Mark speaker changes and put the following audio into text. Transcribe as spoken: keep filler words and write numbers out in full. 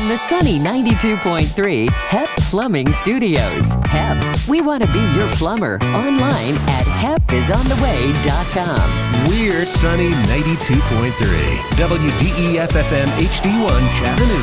Speaker 1: the sunny ninety-two point three H E P Plumbing Studios. H E P, we want to be your plumber. Online at hep is on the way dot com.
Speaker 2: We're sunny ninety-two point three W D E F F M H D one Chattanooga.